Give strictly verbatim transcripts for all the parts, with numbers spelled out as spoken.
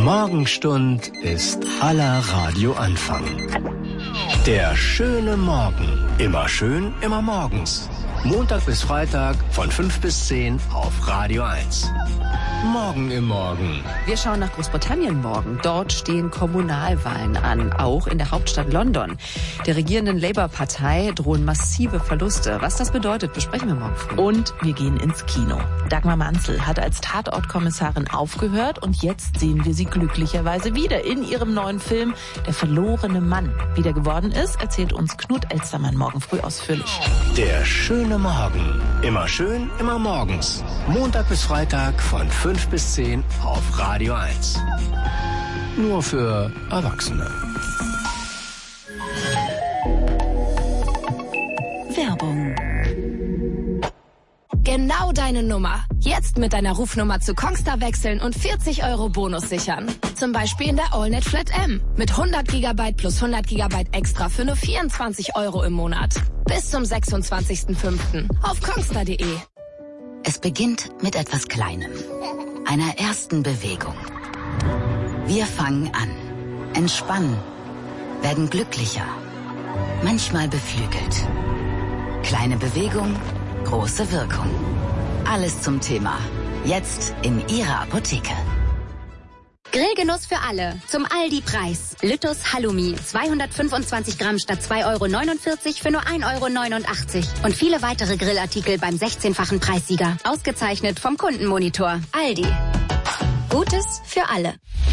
Morgenstund ist aller Radioanfang. Der schöne Morgen. Immer schön, immer morgens. Montag bis Freitag von fünf bis zehn auf Radio eins. Morgen im Morgen. Wir schauen nach Großbritannien morgen. Dort stehen Kommunalwahlen an, auch in der Hauptstadt London. Der regierenden Labour-Partei drohen massive Verluste. Was das bedeutet, besprechen wir morgen früh. Und wir gehen ins Kino. Dagmar Manzel hat als Tatortkommissarin aufgehört und jetzt sehen wir sie glücklicherweise wieder in ihrem neuen Film Der verlorene Mann. Wie der geworden ist, erzählt uns Knut Elstermann morgen früh ausführlich. Der schöne Morgen. Immer schön, immer morgens. Montag bis Freitag von fünf bis zehn auf Radio eins. Nur für Erwachsene. Werbung. Genau deine Nummer. Jetzt mit deiner Rufnummer zu Kongstar wechseln und vierzig Euro Bonus sichern. Zum Beispiel in der AllNet Flat M. Mit hundert Gigabyte plus hundert Gigabyte extra für nur vierundzwanzig Euro im Monat. Bis zum sechsundzwanzigsten fünften auf kongstar punkt de. Es beginnt mit etwas Kleinem. Einer ersten Bewegung. Wir fangen an, entspannen, werden glücklicher, manchmal beflügelt. Kleine Bewegung, große Wirkung. Alles zum Thema. Jetzt in Ihrer Apotheke. Grillgenuss für alle. Zum Aldi-Preis. Lüttus Halloumi. zweihundertfünfundzwanzig Gramm statt zwei Euro neunundvierzig für nur ein Euro neunundachtzig. Und viele weitere Grillartikel beim sechzehnfachen Preissieger. Ausgezeichnet vom Kundenmonitor. Aldi. Gutes für alle.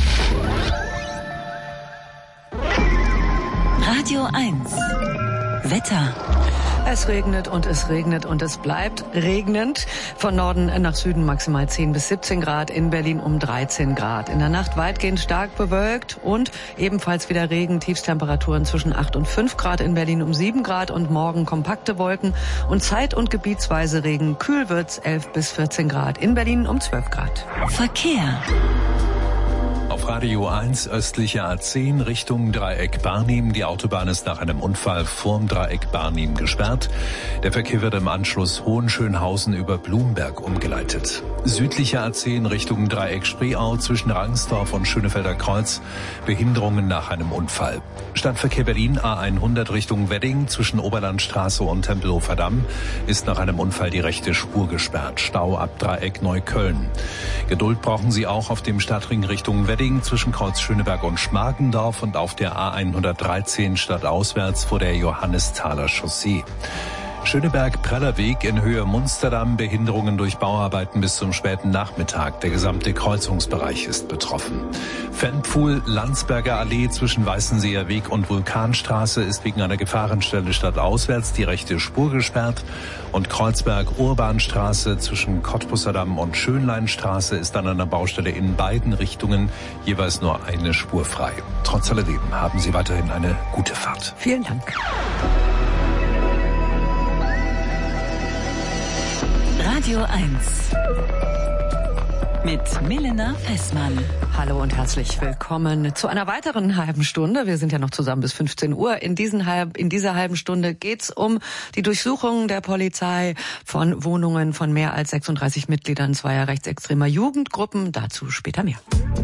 Radio eins. Wetter. Es regnet und es regnet und es bleibt regnend. Von Norden nach Süden maximal zehn bis siebzehn Grad, in Berlin um dreizehn Grad. In der Nacht weitgehend stark bewölkt und ebenfalls wieder Regen, Tiefstemperaturen zwischen acht und fünf Grad, in Berlin um sieben Grad und morgen kompakte Wolken und zeit- und gebietsweise Regen. Kühl wird's elf bis vierzehn Grad, in Berlin um zwölf Grad. Verkehr. Auf Radio eins östliche A zehn Richtung Dreieck Barnim. Die Autobahn ist nach einem Unfall vorm Dreieck Barnim gesperrt. Der Verkehr wird im Anschluss Hohenschönhausen über Blumberg umgeleitet. Südliche A zehn Richtung Dreieck Spreeau zwischen Rangsdorf und Schönefelder Kreuz. Behinderungen nach einem Unfall. Stadtverkehr Berlin A hundert Richtung Wedding zwischen Oberlandstraße und Tempelhofer Damm ist nach einem Unfall die rechte Spur gesperrt. Stau ab Dreieck Neukölln. Geduld brauchen Sie auch auf dem Stadtring Richtung Wedding zwischen Kreuz Schöneberg und Schmargendorf und auf der A hundertdreizehn stadtauswärts vor der Johannesthaler Chaussee. Schöneberg-Prellerweg in Höhe Munsterdamm, Behinderungen durch Bauarbeiten bis zum späten Nachmittag. Der gesamte Kreuzungsbereich ist betroffen. Fanpfuhl, Landsberger Allee zwischen Weißenseer Weg und Vulkanstraße ist wegen einer Gefahrenstelle stadtauswärts die rechte Spur gesperrt. Und Kreuzberg-Urbanstraße zwischen Cottbusser Damm und Schönleinstraße ist an einer Baustelle in beiden Richtungen jeweils nur eine Spur frei. Trotz alledem haben Sie weiterhin eine gute Fahrt. Vielen Dank. Radio eins. Mit Milena Fessmann. Hallo und herzlich willkommen zu einer weiteren halben Stunde. Wir sind ja noch zusammen bis fünfzehn Uhr. In, diesen halb, in dieser halben Stunde geht's um die Durchsuchung der Polizei von Wohnungen von mehr als sechsunddreißig Mitgliedern zweier rechtsextremer Jugendgruppen. Dazu später mehr.